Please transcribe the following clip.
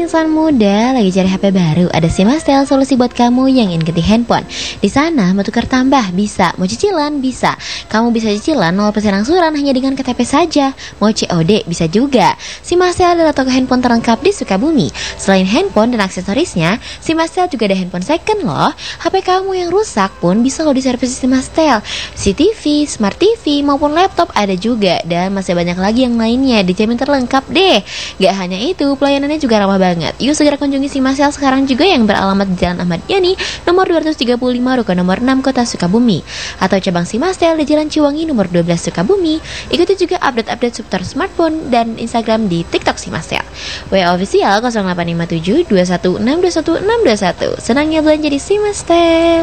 insan muda lagi cari HP baru? Ada Simastel, solusi buat kamu yang ingin ganti handphone. Di sana mau tukar tambah bisa, mau cicilan bisa. Kamu bisa cicilan 0% angsuran hanya dengan KTP saja. Mau COD bisa juga. Simastel adalah toko handphone terlengkap di Sukabumi. Selain handphone dan aksesorisnya, Simastel juga ada handphone second loh. HP kamu yang rusak pun bisa lo diservis di Simastel. CCTV, Smart TV maupun laptop ada juga. Dan masih banyak lagi yang lainnya, dijamin terlengkap deh. Gak hanya itu, pelayanannya juga ramah banget. Yuk segera kunjungi Simastel sekarang juga yang beralamat di Jalan Ahmad Yani nomor 235 Ruko nomor 6 Kota Sukabumi, atau cabang Simastel di Jalan Ciwangi nomor 12 Sukabumi. Ikuti juga update-update seputar smartphone dan Instagram di TikTok Simastel. WA official 0857 216 21621. Senangnya belanja di Simastel.